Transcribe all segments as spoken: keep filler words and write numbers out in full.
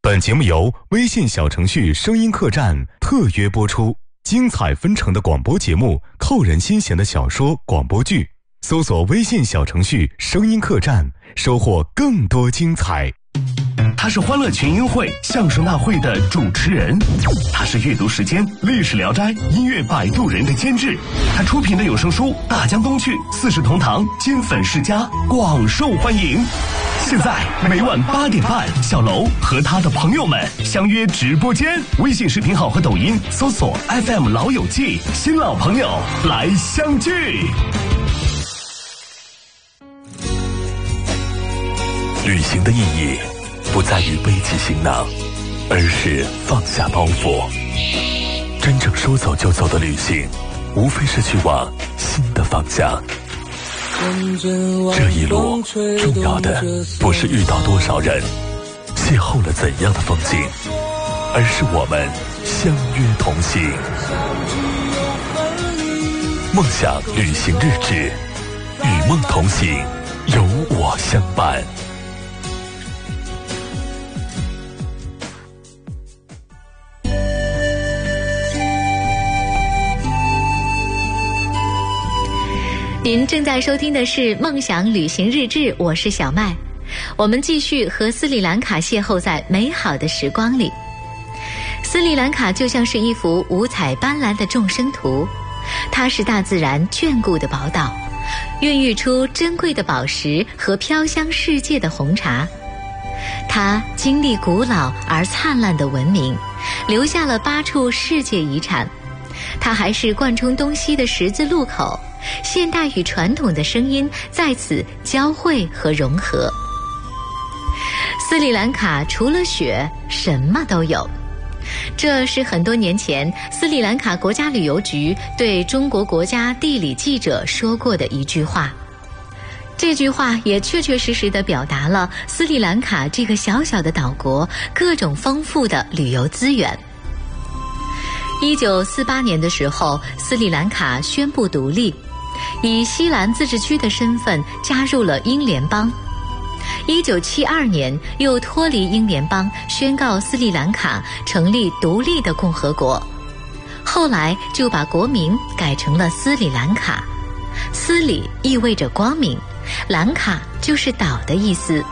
本节目由微信小程序声音客栈特约播出，精彩纷呈的广播节目，扣人心弦的小说广播剧，搜索微信小程序声音客栈，收获更多精彩。 他是欢乐群英会相声大会的主持人，他是阅读时间历史聊斋音乐摆渡人的监制，他出品的有声书《大江东去》四世同堂金粉世家广受欢迎。现在每晚八点半，小楼和他的朋友们相约直播间，微信视频号和抖音搜索 F M 老友记，新老朋友来相聚。 旅行的意义不在于背起行囊，而是放下包袱。真正说走就走的旅行，无非是去往新的方向。这一路重要的不是遇到多少人，邂逅了怎样的风景，而是我们相约同行。梦想旅行日志，与梦同行，有我相伴。 您正在收听的是梦想旅行日志，我是小麦。我们继续和斯里兰卡邂逅在美好的时光里。斯里兰卡就像是一幅五彩斑斓的众生图，它是大自然眷顾的宝岛，孕育出珍贵的宝石和飘香世界的红茶。它经历古老而灿烂的文明，留下了八处世界遗产。它还是贯通东西的十字路口，现代与传统的声音在此交汇和融合。斯里兰卡除了雪，什么都有。这是很多年前斯里兰卡国家旅游局对中国国家地理记者说过的一句话。这句话也确确实实地表达了斯里兰卡这个小小的岛国各种丰富的旅游资源。一九四八年的时候，斯里兰卡宣布独立，以西兰自治区的身份加入了英联邦。一九七二年又脱离英联邦，宣告斯里兰卡成立独立的共和国。后来就把国名改成了斯里兰卡。斯里意味着光明，兰卡就是岛的意思。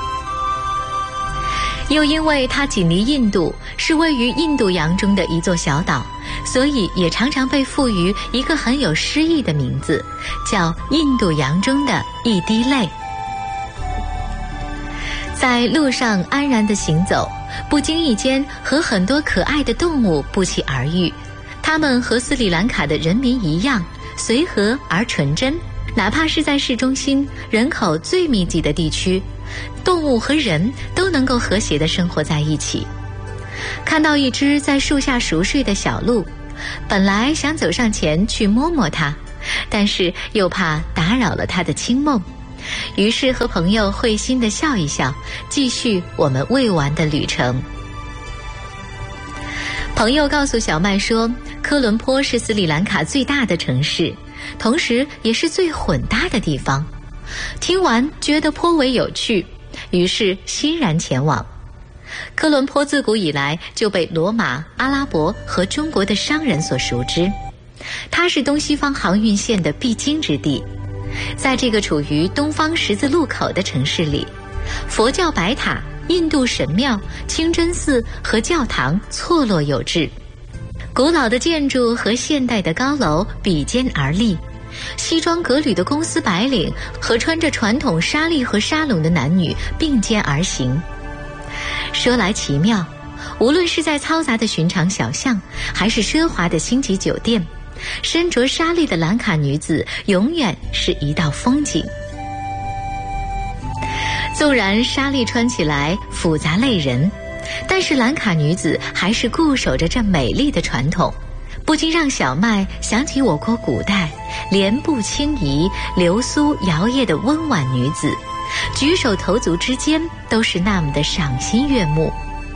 又因为它紧离印度，是位于印度洋中的一座小岛，所以也常常被赋予一个很有诗意的名字，叫印度洋中的一滴泪。在路上安然地行走，不经意间和很多可爱的动物不期而遇。它们和斯里兰卡的人民一样，随和而纯真。哪怕是在市中心人口最密集的地区，动物和人都能够和谐地生活在一起。看到一只在树下熟睡的小鹿，本来想走上前去摸摸它，但是又怕打扰了它的清梦，于是和朋友会心地笑一笑，继续我们未完的旅程。朋友告诉小麦说，科伦坡是斯里兰卡最大的城市，同时也是最混搭的地方。听完觉得颇为有趣，于是欣然前往。科伦坡自古以来就被罗马、阿拉伯和中国的商人所熟知，它是东西方航运线的必经之地。在这个处于东方十字路口的城市里，佛教白塔、印度神庙、清真寺和教堂错落有致，古老的建筑和现代的高楼比肩而立，西装革履的公司白领和穿着传统纱丽和纱笼的男女并肩而行。说来奇妙，无论是在嘈杂的寻常小巷，还是奢华的星级酒店，身着纱丽的兰卡女子永远是一道风景。纵然纱丽穿起来复杂累人，但是兰卡女子还是固守着这美丽的传统，不禁让小麦想起我国古代莲步轻移、流苏摇曳的温婉女子，举手投足之间都是那么的赏心悦目。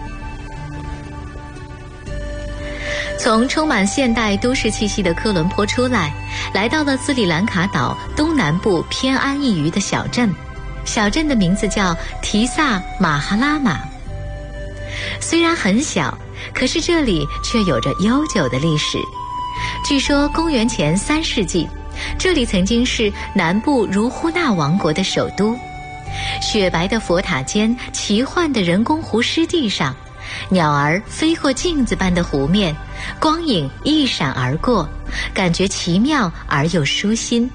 从充满现代都市气息的科伦坡出来，来到了斯里兰卡岛东南部偏安一隅的小镇，小镇的名字叫提萨马哈拉玛。 虽然很小，可是这里却有着悠久的历史。据说公元前三世纪，这里曾经是南部如呼纳王国的首都。雪白的佛塔间，奇幻的人工湖湿地上，鸟儿飞过镜子般的湖面，光影一闪而过，感觉奇妙而又舒心。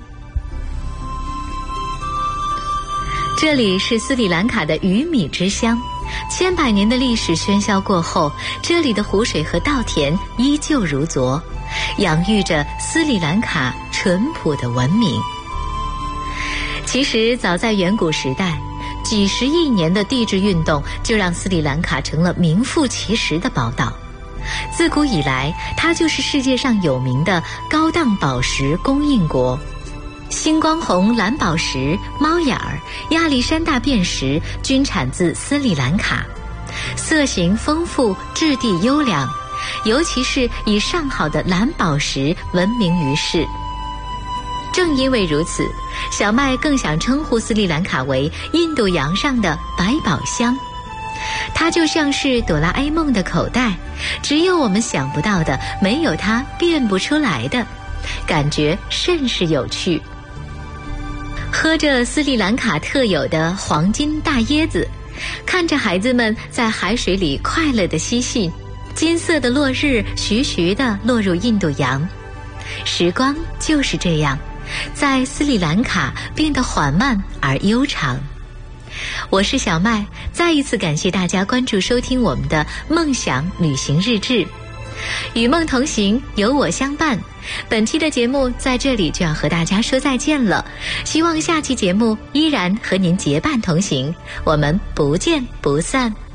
这里是斯里兰卡的鱼米之乡，千百年的历史喧嚣过后，这里的湖水和稻田依旧如昨，养育着斯里兰卡淳朴的文明。其实早在远古时代，几十亿年的地质运动就让斯里兰卡成了名副其实的宝岛。自古以来，它就是世界上有名的高档宝石供应国。星光红蓝宝石、猫眼儿、亚历山大便石均产自斯里兰卡，色型丰富，质地优良，尤其是以上好的蓝宝石闻名于世。正因为如此，小麦更想称呼斯里兰卡为印度洋上的百宝箱。它就像是哆啦 A 梦的口袋，只有我们想不到的，没有它变不出来的，感觉甚是有趣。喝着斯里兰卡特有的黄金大椰子，看着孩子们在海水里快乐地嬉戏，金色的落日徐徐地落入印度洋。时光就是这样，在斯里兰卡变得缓慢而悠长。我是小麦，再一次感谢大家关注收听我们的梦想旅行日志，与梦同行，有我相伴。本期的节目在这里就要和大家说再见了，希望下期节目依然和您结伴同行，我们不见不散。